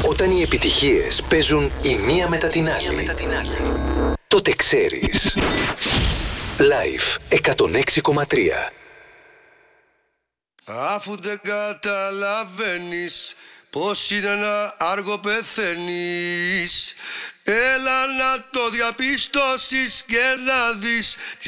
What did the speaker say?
Όταν οι επιτυχίες παίζουν η μία μετά την άλλη, τότε ξέρεις. Live 106,3. Αφού δεν καταλαβαίνεις πως είναι να άργο πεθαίνεις, έλα να το διαπιστώσεις και να δεις